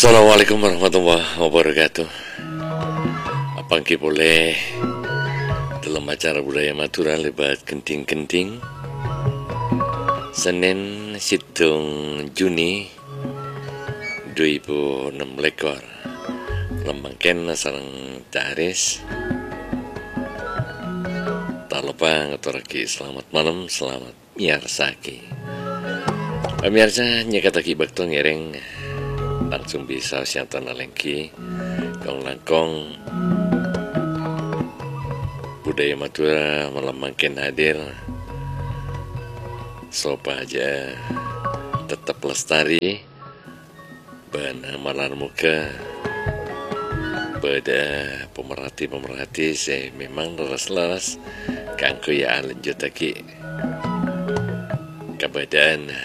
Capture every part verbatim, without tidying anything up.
Assalamualaikum warahmatullahi wabarakatuh. Apang ki boleh dalam acara budaya Madura lebat kenting-kenting Senin situng Juni dua ribu enam belas lembangken sareng taris. Tak lupa ngaturake selamat malam, selamat miarsaki. Pemirsa nyekataki bakto ngereng langsung bisa siatan alengki kong langkong budaya Madura melambangkan hadir sopa aja tetap lestari bana malar muka pada pemerhati-pemerhati saya memang leras-leras kangku ya lanjut lagi kebadan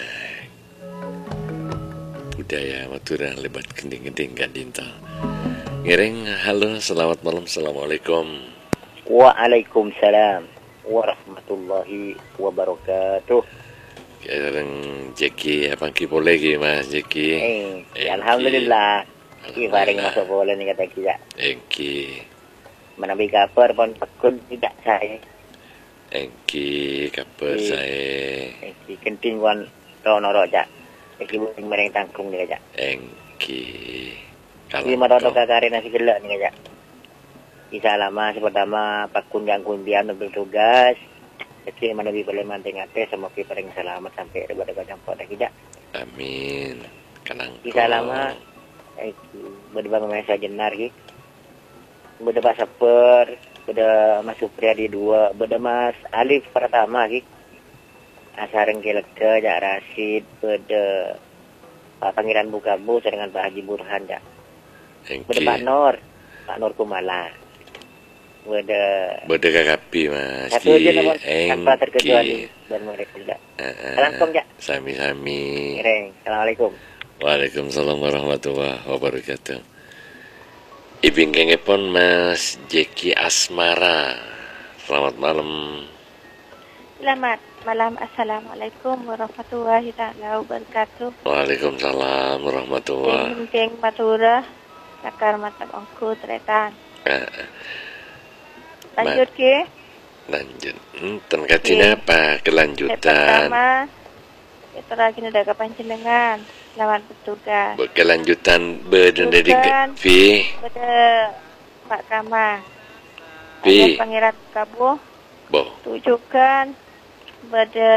budaya Madura lebat kending-kending gandinta. Ngereng, halo, selamat malam, assalamualaikum. Waalaikumsalam warahmatullahi wabarakatuh. Ngereng Jeki, abang ki boleh ki mas Jeki? Eh, eh alhamdulillah. Ki bareng masuk bola ni kata kita. Engki. Menabi kabar pun pekun tidak saya. Engki kabar saya. Engki kenting wan rono roja. Engki buting mereng tangkung ni aja. Engki. Kalau maroto kakare nasi gelak ni aja. Isa lama pertama pakun yang kundian bertugas. Jadi menabi boleh manting ate semoga paling selamat sampai daripada kajampo dah kita. Amin. Kanang. Isa lama engki berdebang mesa jenar ki. Berdebang saper, beda Mas Supriyadi dua, beda Mas Alif pertama ki. Asareng keleke Jak Rasid beda Pak Pangeran Bukabu dengan Pak Haji Burhan jak. Beda Pak Nur, Pak Nur Kumala. Beda beda kakapi mas. Satu aja nama tanpa terkecuali dan mereka jak. Assalamualaikum jak. Sami-sami. Ngereng. Assalamualaikum. Waalaikumsalam warahmatullahi wabarakatuh. Ibing kengepon Mas Jeki Asmara. Selamat malam. Selamat malam. Assalamualaikum warahmatullahi taala wabarakatuh. Waalaikumsalam warahmatullahi. Geng Madura, Sakar Matak Ongku Tretan. Uh, Lanjut ke? Lanjut. Hmm, Tenkatin apa kelanjutan? Pertama, itu lagi ada panjenengan. Selamat bertugas. Kelanjutan berdendari V. Pada Pak Kama. V. Pangeran Kabu. Bo. Tujukan pada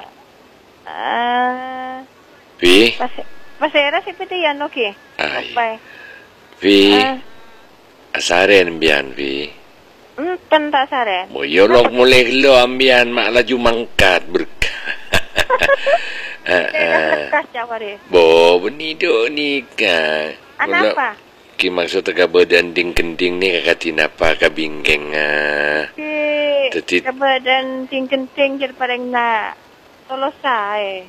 uh, V. Pasera seperti yang oke. Okay. V. Uh, Asaren bian V. Hmm, pentak saren. Bo yolok mulai lo ambian mak laju mangkat berkah. Uh, uh, Bo benido nikah. Anapa? Ki maksud tega bedanding kending ni kakatin apa kabinggeng ah. Ki kebadan ting-kenting jer pareng na tolo saya.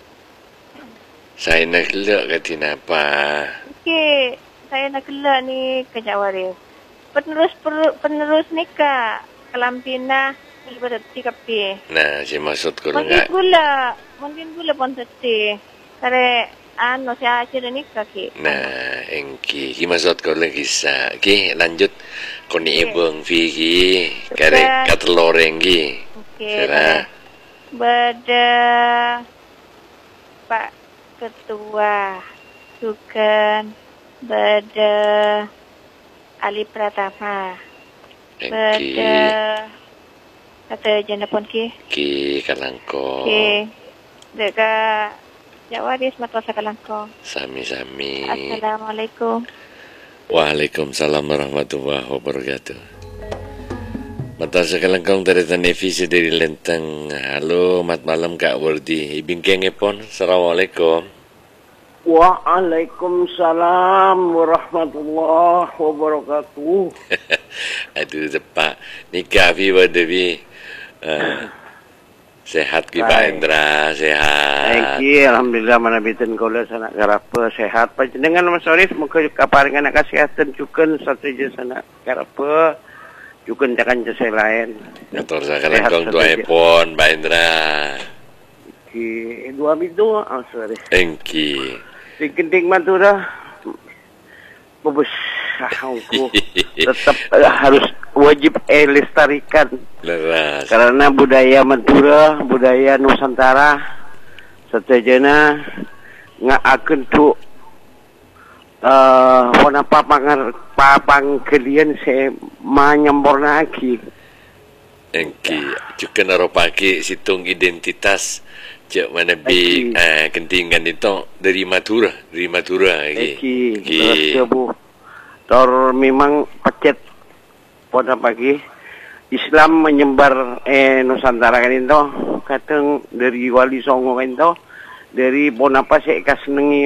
Saya nak gelak katin apa? Ki saya nak gelak ni kejawari. Penerus per, penerus nikah kelampina berarti kapi. Nah, si maksud ko nga. Mungkin gula, mungkin gula pun tadi. Kare ano siya aja ni kaki. Nah, engki, ki maksud ko lagi sa. Ki lanjut ko ni ibang fi kare katloreng ki. Okey. Bada Pak Ketua Sukan bada Ali Pratama. Bada kata janda pun ki. Ki kalangko. Ki. Deka Jawaris matrasa kalangko. Sami-sami. Assalamualaikum. Waalaikumsalam warahmatullahi wabarakatuh. Matrasa kalangkong dari Tanevisi dari Lenteng. Halo, mat malam Kak Wardi. Ibing kengepon. Assalamualaikum. Waalaikumsalam warahmatullahi wabarakatuh. Aduh, tepat. Nikah bi badabi. Uh, sehat ki Pak Indra, sehat. Baik, alhamdulillah manabitin kula sanak garapa sehat panjenengan Mas Arif muga kaparingan kesehatan cuken satu je sanak garapa cuken jangan jese lain. Ngatur sakalangkong dua epon Pak Indra. Ki dua bidu Mas Arif. Engki. Di Kenting Madura Bebesah aku tetap uh, harus wajib eh lestarikan. Leras. Karena budaya Madura, budaya Nusantara satejana ngaakeun tu uh, wana papangar papang kalian se manyamborna aki. Engki juga naropake situng identitas cek mana bi ah kentingan itu dari Madura, dari Madura lagi. Eki, bu. Tor memang pacet pada pagi Islam menyebar eh Nusantara kan itu, kateng dari Wali Songo kan itu, dari Bonapa sek kasenengi